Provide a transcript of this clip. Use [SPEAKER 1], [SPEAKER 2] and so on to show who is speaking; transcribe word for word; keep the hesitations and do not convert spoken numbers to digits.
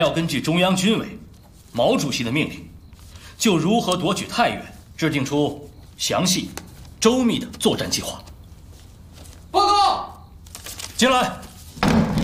[SPEAKER 1] 要根据中央军委毛主席的命令，就如何夺取太原制定出详细、周密的作战计划。
[SPEAKER 2] 报告，
[SPEAKER 1] 进来。